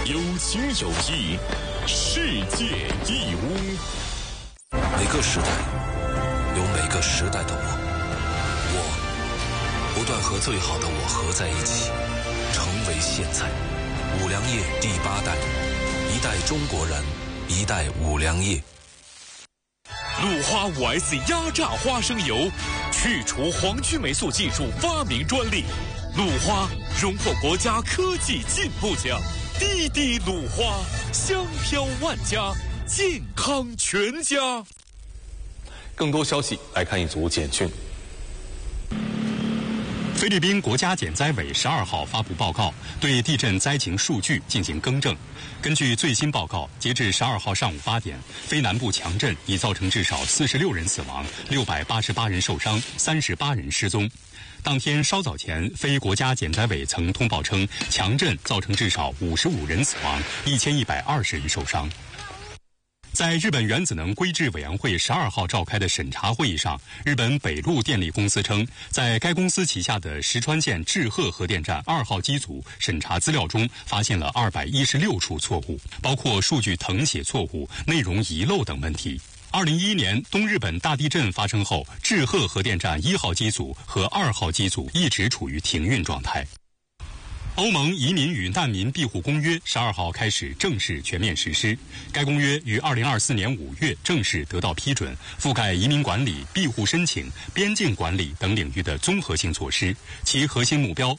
有情有义，世界义乌。 每个时代有每个时代的我不断和最好的我合在一起，成为现在。五粮液第8代，一代中国人，一代五粮液。 鲁花 5S 压榨花生油，去除黄曲霉素技术发明专利。鲁花荣获国家科技进步奖。滴滴鲁花，香飘万家，健康全家。 更多消息来看一组简讯。 菲律宾国家减灾委12号发布报告，对地震灾情数据进行更正。根据最新报告，截至12号上午8点，菲南部强震已造成至少46人死亡，688人受伤，38人失踪。当天稍早前，菲国家减灾委曾通报称，强震造成至少55人死亡，1120人受伤。在日本原子能规制委员会12号召开的审查会议上，日本北陆电力公司称，在该公司旗下的石川县志贺核电站2号机组审查资料中发现了216处错误，包括数据誊写错误、内容遗漏等问题。2011年东日本大地震发生后，志贺核电站1号机组和2号机组一直处于停运状态。欧盟移民与难民庇护公约12号开始正式全面实施。该公约于2024年5月正式得到批准，覆盖移民管理、庇护申请、边境管理等领域的综合性措施。其核心目标